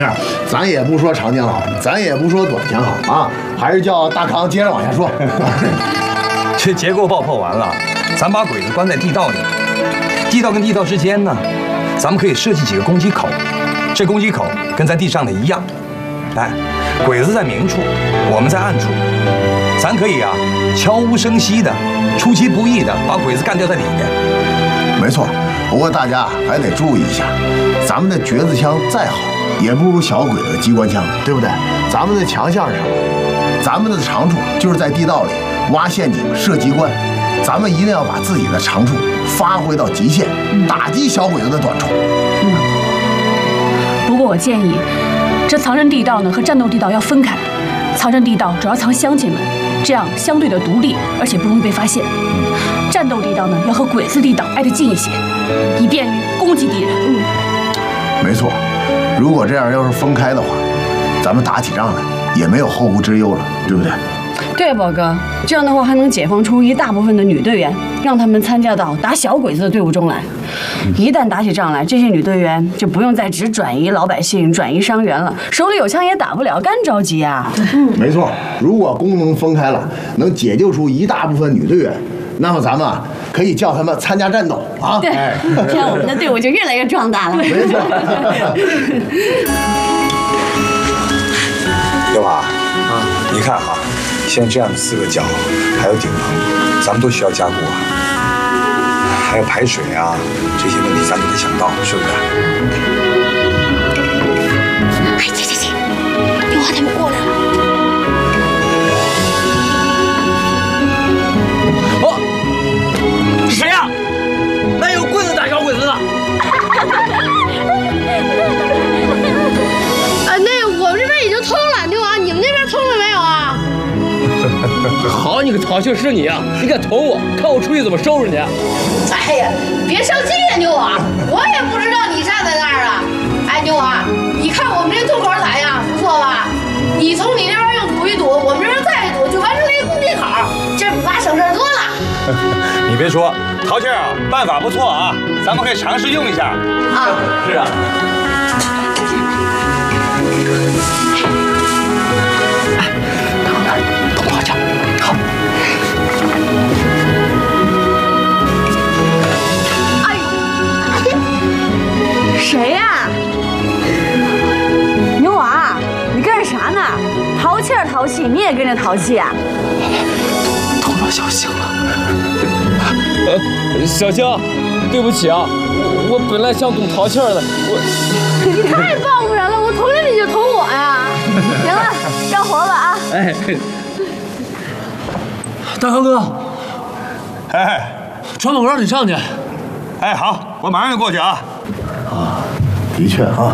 咱也不说长江好，咱也不说短江好啊，还是叫大康接着往下说。 这结构爆破完了，咱把鬼子关在地道里，地道跟地道之间呢，咱们可以设计几个攻击口，这攻击口跟咱地上的一样。哎，鬼子在明处，我们在暗处，咱可以啊悄无声息的、出其不意的把鬼子干掉在里面。 没错，不过大家还得注意一下，咱们的橛子枪再好，也不如小鬼子的机关枪，对不对？咱们的强项是什么？咱们的长处就是在地道里挖陷阱、设机关，咱们一定要把自己的长处发挥到极限，打击小鬼子的短处。 不过我建议，这藏身地道呢和战斗地道要分开。藏身地道主要藏乡亲们，这样相对的独立，而且不容易被发现。战斗地道呢要和鬼子地道挨得近一些，以便于攻击敌人。 没错，如果这样要是分开的话，咱们打起仗来也没有后顾之忧了，对不对？ 对，宝哥，这样的话还能解放出一大部分的女队员，让他们参加到打小鬼子的队伍中来。一旦打起仗来，这些女队员就不用再只转移老百姓、转移伤员了，手里有枪也打不了，干着急啊！ 没错，如果功能分开了，能解救出一大部分女队员，那么咱们可以叫他们参加战斗啊！ 对，这样我们的队伍就越来越壮大了。 没错。 刘华啊，你看哈，现在这样的4个角，还有顶棚，咱们都需要加固啊，还有排水啊，这些问题咱们都得想到，是不是？ 哎，去，刘华他们过来了。 哦，是谁呀？那有棍子打小鬼子的。 那我们这边已经通了，刘王，你们那边通了没有啊？ 好你个淘气是你啊！你敢捅我，看我出去怎么收拾你！ 哎呀，别生气呀，牛王，我也不知道你站在那儿啊。哎，牛王，你看我们这渡口咋样？不错吧？你从你那边又堵一堵，我们这边再一堵，就完成了一个攻击口，这比妈省事儿多了。 你别说，陶庆啊，办法不错啊，咱们可以尝试用一下。 啊， 是啊。 动花枪，好。 哎呦，谁呀？ 牛娃，你干啥呢？淘气儿淘气，你也跟着淘气啊？ 捅着小星了。小星，对不起啊，我本来想捅淘气儿的， 你太报复人了，我捅你就捅我呀！ 行了，干活吧啊！ 哎，大康哥， 哎， 传口让你上去。 哎，好，我马上就过去啊。 啊，的确啊，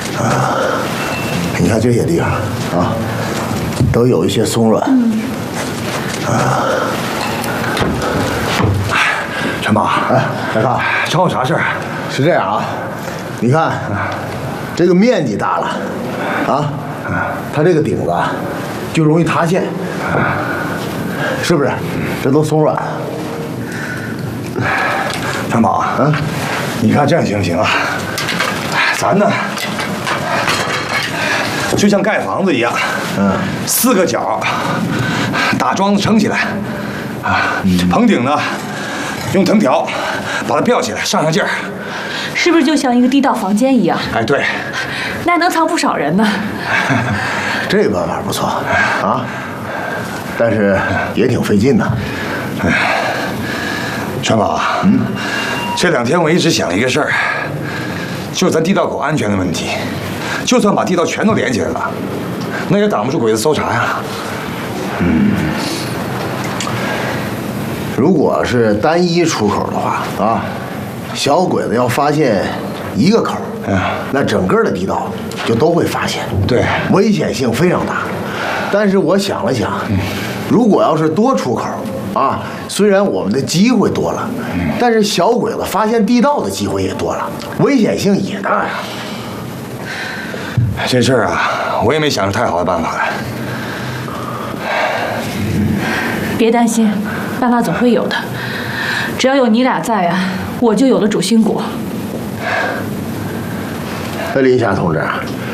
你看这些地方啊，都有一些松软。 陈宝， 哎，大康， 找我啥事儿？ 是这样啊，你看这个面积大了啊，它这个顶子就容易塌陷，是不是？这都松软。 陈宝啊，你看这样行不行啊？咱呢，就像盖房子一样，4个角打桩子撑起来，棚顶呢用藤条把它吊起来，上上劲儿。 是不是就像一个地道房间一样？ 哎，对， 那还能藏不少人呢。 这个办法不错啊，但是也挺费劲的。 全宝，这2天我一直想一个事儿，就是咱地道口安全的问题。就算把地道全都连起来了，那也挡不住鬼子搜查呀。 如果是单一出口的话啊，小鬼子要发现一个口，那整个的地道就都会发现， 对， 危险性非常大。但是我想了想，如果要是多出口啊，虽然我们的机会多了，但是小鬼子发现地道的机会也多了，危险性也大呀。 这事儿啊，我也没想出太好的办法来。 别担心，办法总会有的。只要有你俩在啊，我就有了主心骨。 李霞同志，